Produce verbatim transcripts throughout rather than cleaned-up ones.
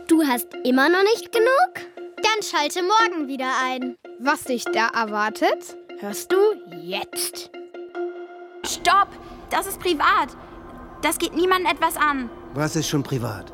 Du hast immer noch nicht genug? Dann schalte morgen wieder ein. Was dich da erwartet, hörst du jetzt. Stopp! Das ist privat. Das geht niemandem etwas an. Was ist schon privat?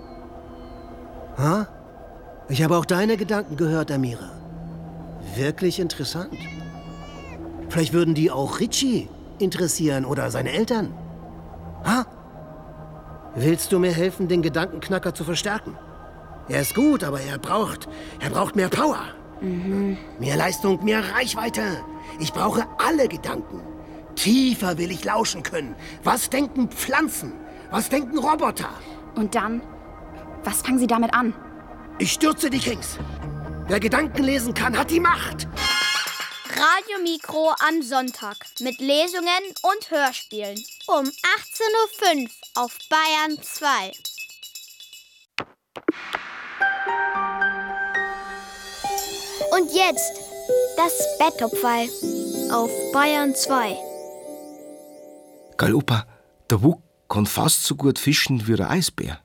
Ha? Ich habe auch deine Gedanken gehört, Amira. Wirklich interessant. Vielleicht würden die auch Richie interessieren oder seine Eltern. Ha? Willst du mir helfen, den Gedankenknacker zu verstärken? Er ist gut, aber er braucht, er braucht mehr Power. Mhm. Mehr Leistung, mehr Reichweite. Ich brauche alle Gedanken. Tiefer will ich lauschen können. Was denken Pflanzen? Was denken Roboter? Und dann? Was fangen Sie damit an? Ich stürze dich rings. Wer Gedanken lesen kann, hat die Macht. Radiomikro am Sonntag mit Lesungen und Hörspielen. Um achtzehn Uhr fünf auf Bayern zwei. Und jetzt das Betthupferl auf Bayern zwei. Geil, Opa, der Wuck kann fast so gut fischen wie der Eisbär.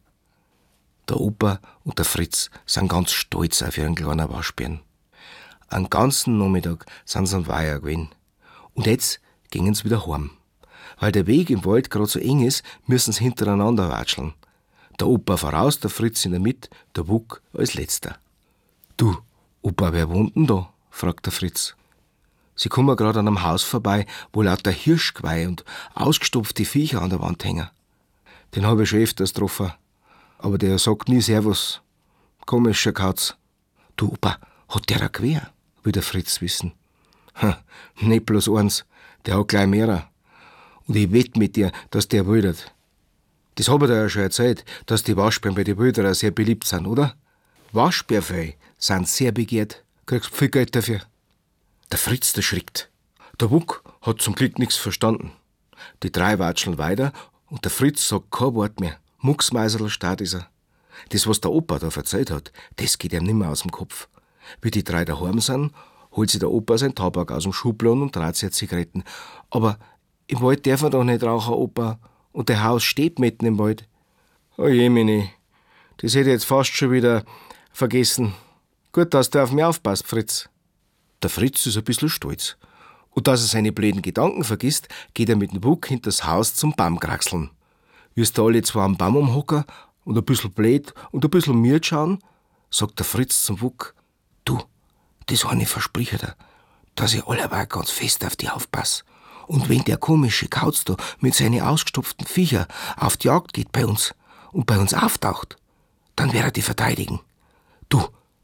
Der Opa und der Fritz sind ganz stolz auf ihren kleinen Waschbären. Einen ganzen Nachmittag sind sie am Weiher gewesen. Und jetzt gingen sie wieder heim. Weil der Weg im Wald gerade so eng ist, müssen sie hintereinander watscheln. Der Opa voraus, der Fritz in der Mitte, der Wuck als Letzter. Du, Opa, wer wohnt denn da? Fragt der Fritz. Sie kommen gerade an einem Haus vorbei, wo lauter Hirschgeweih und ausgestopfte Viecher an der Wand hängen. Den habe ich schon öfters getroffen. Aber der sagt nie Servus. Komischer Kauz. Du, Opa, hat der ein Gewehr? Will der Fritz wissen. Ha, nicht bloß eins, der hat gleich mehrer. Und ich wette mit dir, dass der wildert. Das hab ich dir ja schon erzählt, dass die Waschbären bei den Wilderer sehr beliebt sind, oder? Waschbärfell sind sehr begehrt. Kriegst viel Geld dafür. Der Fritz, der schrickt. Der Wuck hat zum Glück nichts verstanden. Die drei watscheln weiter und der Fritz sagt kein Wort mehr. Mucksmeiserl starrt ist er. Das, was der Opa da erzählt hat, das geht ihm nimmer aus dem Kopf. Wie die drei daheim sind, holt sich der Opa sein Tabak aus dem Schubladen und dreht sich Zigaretten. Aber im Wald darf man doch nicht rauchen, Opa. Und der Haus steht mitten im Wald. Oh je, Mini, das hätte ich jetzt fast schon wieder vergessen. Gut, dass du auf mich aufpasst, Fritz. Der Fritz ist ein bisschen stolz. Und dass er seine blöden Gedanken vergisst, geht er mit dem Wuck hinter das Haus zum Baum kraxeln. Wie es da alle zwei am Baum umhocken und ein bisschen blöd und ein bisschen müde schauen, sagt der Fritz zum Wuck: Du, das eine verspreche dir, dass ich alleweil ganz fest auf dich aufpasse. Und wenn der komische Kauz da mit seinen ausgestopften Viecher auf die Jagd geht bei uns und bei uns auftaucht, dann werde er die verteidigen. Du,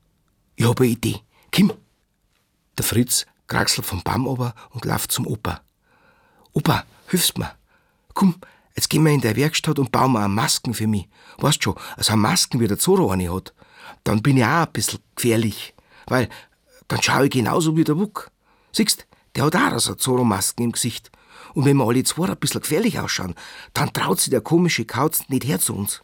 ich habe eine Idee. Komm! Der Fritz kraxelt vom Baum runter und läuft zum Opa. Opa, hilfst mir? Komm, jetzt gehen wir in der Werkstatt und bauen wir eine Masken für mich. Weißt schon, so eine Masken wie der Zorro eine hat. Dann bin ich auch ein bisschen gefährlich. Weil, dann schaue ich genauso wie der Wuck. Siehst, der hat auch so eine Zorro-Masken im Gesicht. Und wenn wir alle zwei ein bisschen gefährlich ausschauen, dann traut sich der komische Kauz nicht her zu uns.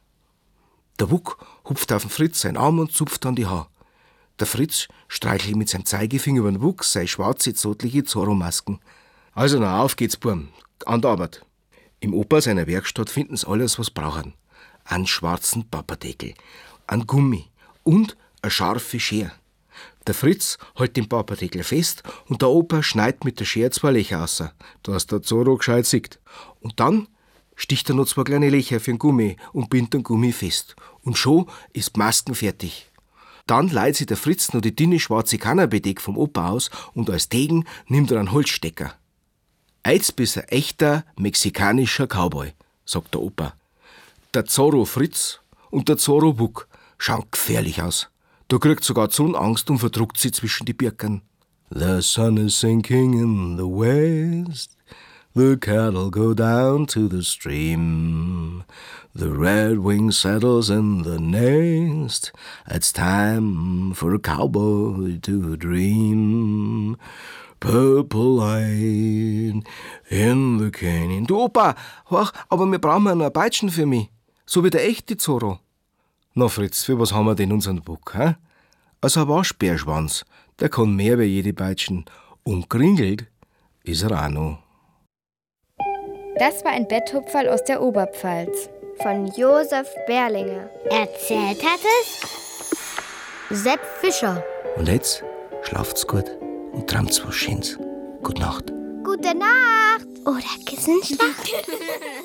Der Wuck hupft auf den Fritz seinen Arm und zupft an die Haare. Der Fritz streichelt mit seinem Zeigefinger über den Wuck seine schwarze, zotliche Zorro-Masken. Also na, auf geht's, Burm, an die Arbeit. Im Opa seiner Werkstatt finden sie alles, was brauchen. Einen schwarzen Papperdeckel, einen Gummi und eine scharfe Schere. Der Fritz hält den Papperdeckel fest und der Opa schneidet mit der Schere zwei Löcher raus, dass der Zorro gescheit sieht. Und dann sticht er noch zwei kleine Löcher für den Gummi und bindet den Gummi fest. Und schon ist die Masken fertig. Dann leiht sich der Fritz noch die dünne schwarze Cannabis vom Opa aus und als Degen nimmt er einen Holzstecker. Jetzt bist ein echter mexikanischer Cowboy, sagt der Opa. Der Zorro Fritz und der Zorro Wuck schauen gefährlich aus. Da kriegt sogar die Sonne Angst und verdruckt sie zwischen die Birken. The sun is sinking in the west. The cattle go down to the stream. The redwing settles in the nest. It's time for a cowboy to dream. Purple light in the canyon. Du Opa, hoch, aber wir brauchen noch ein Peitschen für mich. So wie der echte Zorro. Na Fritz, für was haben wir denn unseren Buck, hä? Also ein Waschbärschwanz, der kann mehr wie jede Peitschen. Und gringelt ist er auch noch. Das war ein Betthupferl aus der Oberpfalz. von Josef Berlinger. Erzählt hat es Sepp Fischer. Und jetzt schlaft's gut und träumt's was Schönes. Gute Nacht. Gute Nacht. Oder Kissenschlacht.